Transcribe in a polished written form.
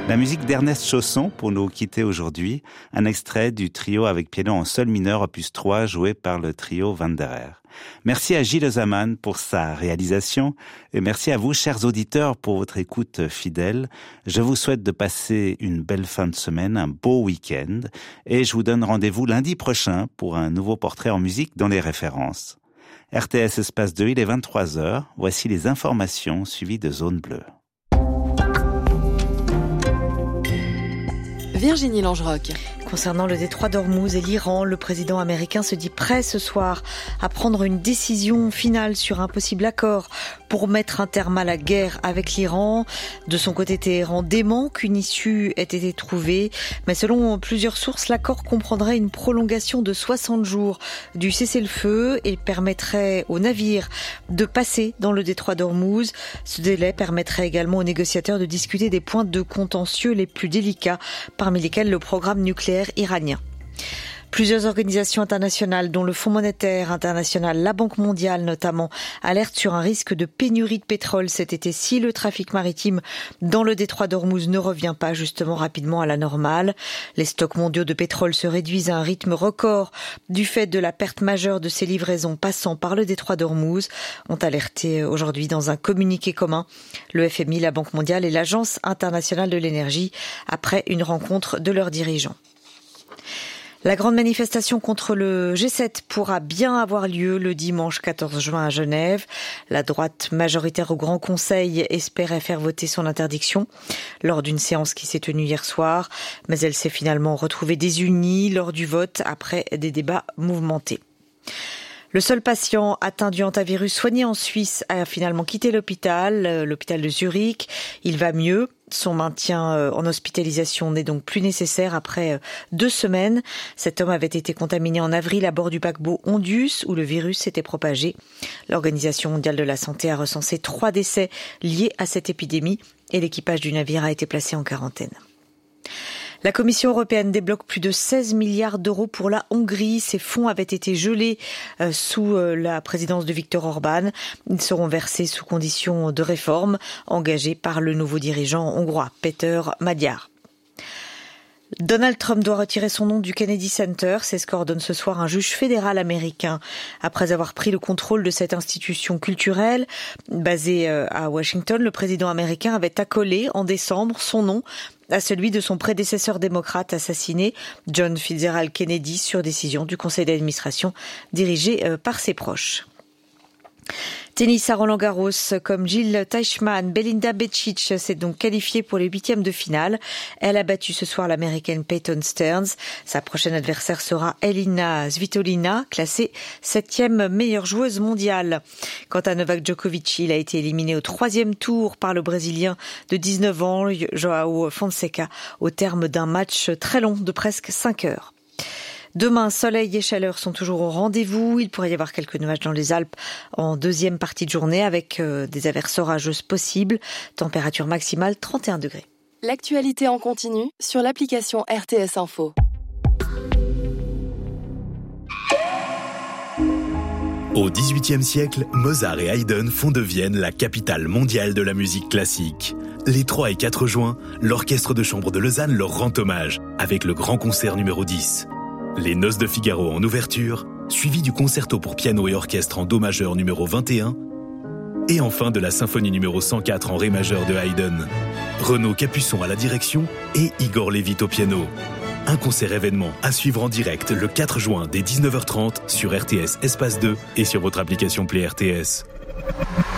La musique d'Ernest Chausson pour nous quitter aujourd'hui, un extrait du trio avec piano en sol mineur opus 3 joué par le trio Wanderer. Merci à Gilles Zaman pour sa réalisation et merci à vous chers auditeurs pour votre écoute fidèle. Je vous souhaite de passer une belle fin de semaine, un beau week-end et je vous donne rendez-vous lundi prochain pour un nouveau portrait en musique dans les références. RTS Espace 2, il est 23h. Voici les informations suivies de Zone Bleue. Virginie Langerock. Concernant le détroit d'Ormuz et l'Iran, le président américain se dit prêt ce soir à prendre une décision finale sur un possible accord pour mettre un terme à la guerre avec l'Iran. De son côté, Téhéran dément qu'une issue ait été trouvée, mais selon plusieurs sources, l'accord comprendrait une prolongation de 60 jours du cessez-le-feu et permettrait aux navires de passer dans le détroit d'Ormuz. Ce délai permettrait également aux négociateurs de discuter des points de contentieux les plus délicats, parmi lesquels le programme nucléaire iranien. Plusieurs organisations internationales, dont le Fonds monétaire international, la Banque mondiale notamment, alertent sur un risque de pénurie de pétrole cet été si le trafic maritime dans le détroit d'Ormuz ne revient pas justement rapidement à la normale. Les stocks mondiaux de pétrole se réduisent à un rythme record du fait de la perte majeure de ces livraisons passant par le détroit d'Ormuz, ont alerté aujourd'hui dans un communiqué commun le FMI, la Banque mondiale et l'Agence internationale de l'énergie après une rencontre de leurs dirigeants. La grande manifestation contre le G7 pourra bien avoir lieu le dimanche 14 juin à Genève. La droite majoritaire au Grand Conseil espérait faire voter son interdiction lors d'une séance qui s'est tenue hier soir, mais elle s'est finalement retrouvée désunie lors du vote après des débats mouvementés. Le seul patient atteint du hantavirus soigné en Suisse a finalement quitté l'hôpital de Zurich. Il va mieux. Son maintien en hospitalisation n'est donc plus nécessaire après 2 semaines. Cet homme avait été contaminé en avril à bord du paquebot Ondus où le virus s'était propagé. L'Organisation mondiale de la santé a recensé 3 décès liés à cette épidémie et l'équipage du navire a été placé en quarantaine. La Commission européenne débloque plus de 16 milliards d'euros pour la Hongrie. Ces fonds avaient été gelés sous la présidence de Viktor Orban. Ils seront versés sous conditions de réforme engagées par le nouveau dirigeant hongrois, Péter Magyar. Donald Trump doit retirer son nom du Kennedy Center, c'est ce qu'ordonne ce soir un juge fédéral américain. Après avoir pris le contrôle de cette institution culturelle, basée à Washington, le président américain avait accolé en décembre son nom à celui de son prédécesseur démocrate assassiné, John Fitzgerald Kennedy, sur décision du conseil d'administration dirigé par ses proches. Tennis à Roland-Garros, comme Jill Teichmann, Belinda Bencic s'est donc qualifiée pour les 8e de finale. Elle a battu ce soir l'américaine Peyton Stearns. Sa prochaine adversaire sera Elina Svitolina, classée 7e meilleure joueuse mondiale. Quant à Novak Djokovic, il a été éliminé au 3e tour par le Brésilien de 19 ans, João Fonseca, au terme d'un match très long de presque 5 heures. Demain, soleil et chaleur sont toujours au rendez-vous. Il pourrait y avoir quelques nuages dans les Alpes en deuxième partie de journée avec des averses orageuses possibles. Température maximale 31 degrés. L'actualité en continu sur l'application RTS Info. Au XVIIIe siècle, Mozart et Haydn font de Vienne la capitale mondiale de la musique classique. Les 3 et 4 juin, l'orchestre de chambre de Lausanne leur rend hommage avec le grand concert numéro 10. Les Noces de Figaro en ouverture, suivi du concerto pour piano et orchestre en do majeur numéro 21, et enfin de la symphonie numéro 104 en ré majeur de Haydn. Renaud Capuçon à la direction et Igor Levit au piano. Un concert événement à suivre en direct le 4 juin dès 19h30 sur RTS Espace 2 et sur votre application Play RTS.